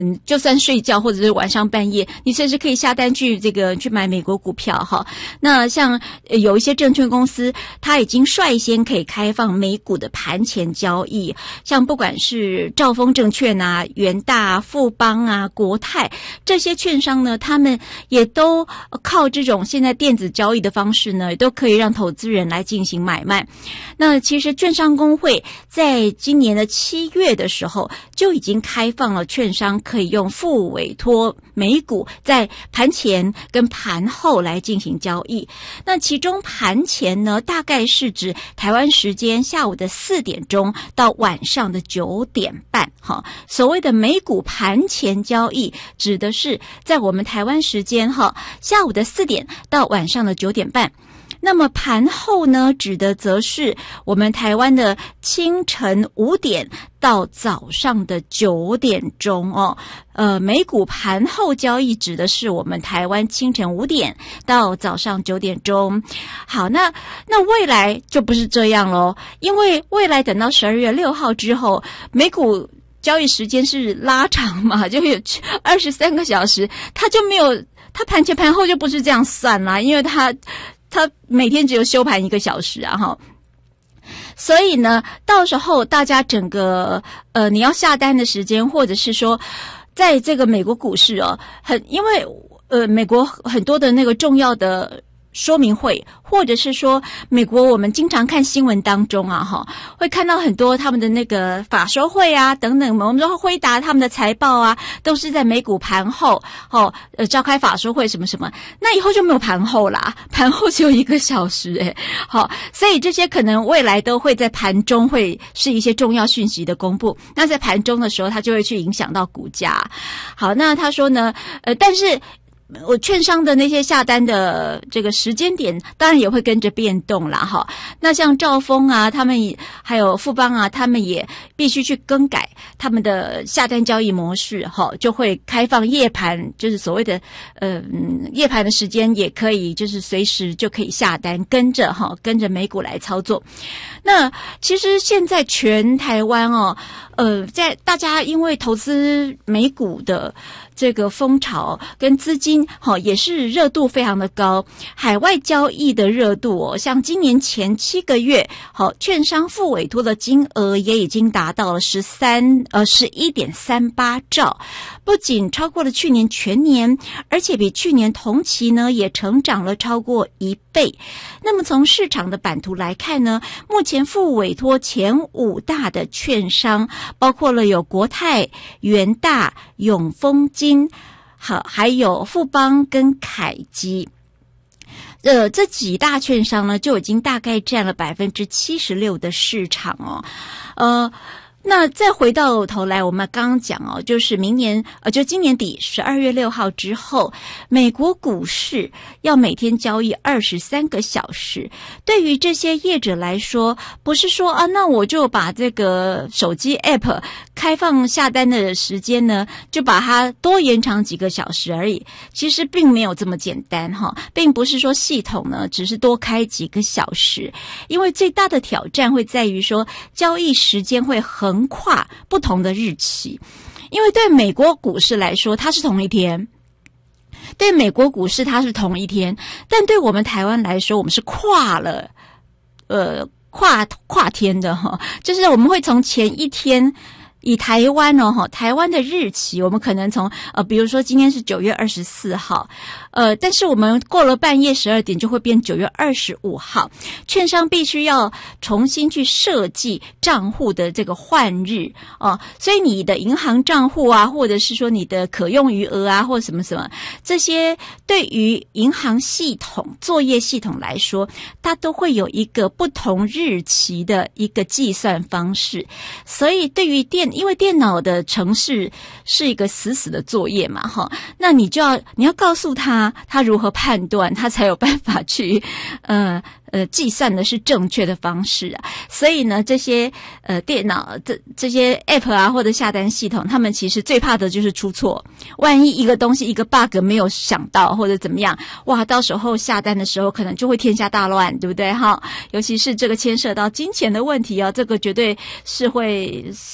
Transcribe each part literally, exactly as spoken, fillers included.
嗯，就算睡觉或者是晚上半夜，你随时可以下单去这个去买美国股票哈。那像有一些证券公司，它已经率先可以开放美股的盘前交易，像不管是兆丰证券啊、元大、富邦啊、国泰这些券商呢，他们也都靠这种现在电子交易的方式呢，也都可以让投资人来进行买卖。那其实券商公会在今年的七月的时候就已经开放了券商可以用附委托美股在盘前跟盘后来进行交易。那其中盘前呢，大概是指台湾时间下午的四点钟到晚上的九点半。哈，所谓的美股盘前交易，指的是在我们台湾时间哈下午的四点到晚上的九点半。那么盘后呢，指的则是我们台湾的清晨五点到早上的九点钟哦。呃，美股盘后交易指的是我们台湾清晨五点到早上九点钟。好，那那未来就不是这样咯，因为未来等到十二月六号之后，美股交易时间是拉长嘛，就有二十三个小时，它就没有，它盘前盘后就不是这样算啦，因为它它每天只有休盘一个小时啊哈。所以呢，到时候大家整个呃你要下单的时间，或者是说在这个美国股市哦，很因为呃美国很多的那个重要的说明会，或者是说美国我们经常看新闻当中啊哈，会看到很多他们的那个法说会啊等等，我们都会回答他们的财报啊，都是在美股盘后哦呃召开法说会什么什么，那以后就没有盘后啦，盘后只有一个小时诶。好，所以这些可能未来都会在盘中会是一些重要讯息的公布，那在盘中的时候它就会去影响到股价。好，那他说呢呃但是我券商的那些下单的这个时间点当然也会跟着变动啦哈。那像兆丰啊，他们也还有富邦啊，他们也必须去更改他们的下单交易模式哈，就会开放夜盘，就是所谓的呃夜盘的时间也可以就是随时就可以下单，跟着哈跟着美股来操作。那其实现在全台湾哦呃在大家因为投资美股的这个风潮跟资金好、哦、也是热度非常的高，海外交易的热度哦，像今年前七个月好、哦、券商附委托的金额也已经达到了十三呃十一点三八兆，不仅超过了去年全年，而且比去年同期呢也成长了超过一倍。那么从市场的版图来看呢，目前附委托前五大的券商包括了有国泰、元大、永丰金，好，还有富邦跟凯基。呃，这几大券商呢，就已经大概占了百分之七十六的市场哦。呃，那再回到头来，我们刚刚讲哦，就是明年呃，就今年底十二月六号之后，美国股市要每天交易二十三个小时。对于这些业者来说，不是说啊，那我就把这个手机 app 开放下单的时间呢，就把它多延长几个小时而已。其实并没有这么简单哈，并不是说系统呢只是多开几个小时，因为最大的挑战会在于说交易时间会横跨不同的日期。因为对美国股市来说它是同一天，对美国股市它是同一天，但对我们台湾来说，我们是跨了呃跨跨天的哈，就是我们会从前一天。以台湾哦哈，台湾的日期，我们可能从呃，比如说今天是九月二十四号，呃，但是我们过了半夜十二点就会变九月二十五号，券商必须要重新去设计账户的这个换日哦，所以你的银行账户啊，或者是说你的可用余额啊，或什么什么，这些对于银行系统作业系统来说，它都会有一个不同日期的一个计算方式，所以对于电因为电脑的程式是一个死死的作业嘛，哈，那你就要你要告诉他，他如何判断，他才有办法去，呃呃，计算的是正确的方式啊。所以呢，这些呃电脑这这些 app 啊或者下单系统，他们其实最怕的就是出错。万一一个东西一个 bug 没有想到或者怎么样，哇，到时候下单的时候可能就会天下大乱，对不对哈？尤其是这个牵涉到金钱的问题啊，这个绝对是会是会很麻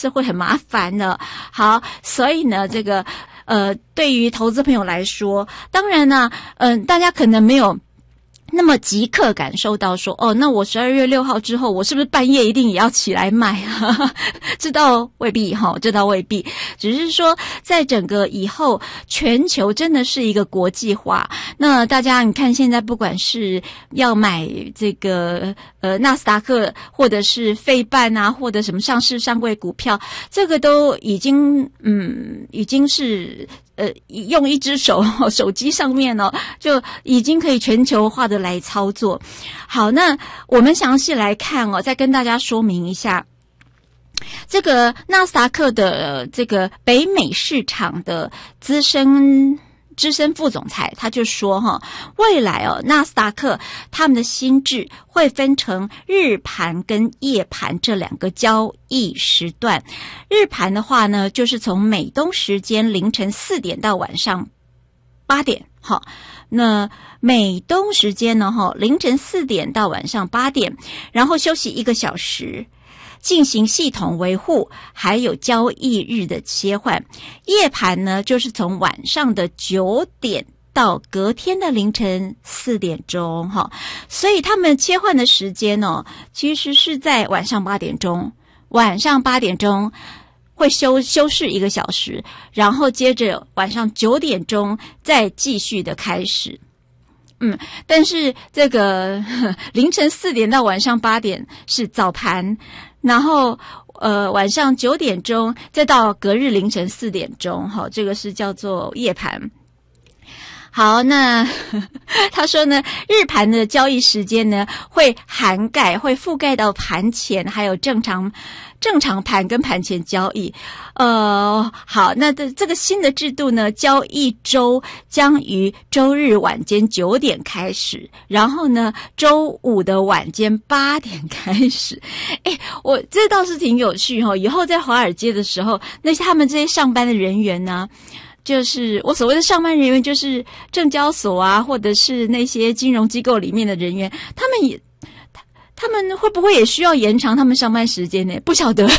麻烦了。好，所以呢，这个呃，对于投资朋友来说，当然呢，嗯、呃，大家可能没有那么即刻感受到说，哦，那我十二月六号之后，我是不是半夜一定也要起来买啊？这倒未必哈，这倒未必。只是说，在整个以后，全球真的是一个国际化。那大家你看，现在不管是要买这个呃纳斯达克，或者是费半啊，或者什么上市上柜股票，这个都已经嗯，已经是。呃，用一只手手机上面哦，就已经可以全球化的来操作。好，那我们详细来看哦，再跟大家说明一下。这个纳斯达克的这个北美市场的资深资深副总裁他就说哈，未来哦，纳斯达克他们的心智会分成日盘跟夜盘这两个交易时段。日盘的话呢，就是从美东时间凌晨四点到晚上八点，好，那美东时间呢，哈，凌晨四点到晚上八点，然后休息一个小时。进行系统维护，还有交易日的切换。夜盘呢，就是从晚上的九点到隔天的凌晨四点钟，哈，所以他们切换的时间哦，其实是在晚上八点钟，晚上八点钟会休休市一个小时，然后接着晚上九点钟再继续的开始。嗯，但是这个凌晨四点到晚上八点是早盘，然后呃晚上九点钟再到隔日凌晨四点钟，好，这个是叫做夜盘。好，那他说呢，日盘的交易时间呢会涵盖会覆盖到盘前，还有正常正常盘跟盘前交易。呃，好，那这这个新的制度呢，交易周将于周日晚间九点开始，然后呢，周五的晚间八点开始。哎，我这倒是挺有趣哈、哦。以后在华尔街的时候，那些他们这些上班的人员呢，就是我所谓的上班人员，就是证交所啊，或者是那些金融机构里面的人员，他们也。他们会不会也需要延长他们上班时间呢？不晓得，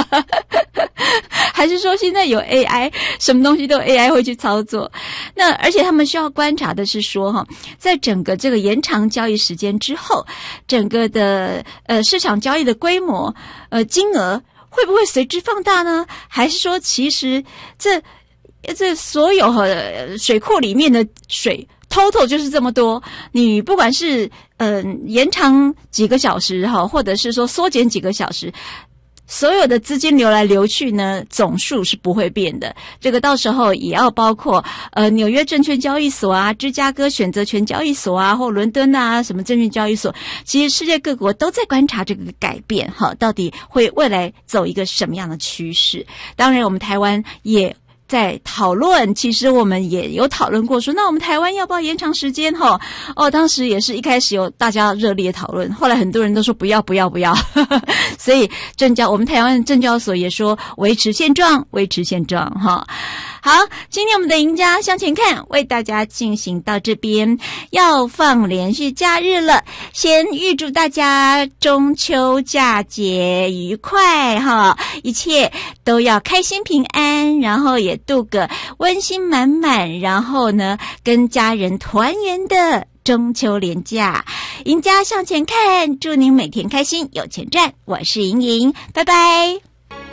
还是说现在有 A I， 什么东西都有 A I 会去操作？那而且他们需要观察的是说，哈，在整个这个延长交易时间之后，整个的呃市场交易的规模、呃金额会不会随之放大呢？还是说，其实这这所有呃水库里面的水？total 就是这么多，你不管是嗯、呃、延长几个小时哈，或者是说缩减几个小时，所有的资金流来流去呢，总数是不会变的。这个到时候也要包括呃纽约证券交易所啊、芝加哥选择权交易所啊，或伦敦啊什么证券交易所，其实世界各国都在观察这个改变哈，到底会未来走一个什么样的趋势？当然，我们台湾也。在讨论，其实我们也有讨论过说，那我们台湾要不要延长时间哈？哦，当时也是一开始有大家热烈讨论，后来很多人都说不要不要不要，所以证交我们台湾证交所也说维持现状，维持现状哈。好，今天我们的赢家向前看为大家进行到这边，要放连续假日了，先预祝大家中秋佳节愉快哈，一切都要开心平安，然后也度个温馨满满，然后呢跟家人团圆的中秋连假。赢家向前看，祝您每天开心有钱赚，我是莹莹，拜拜。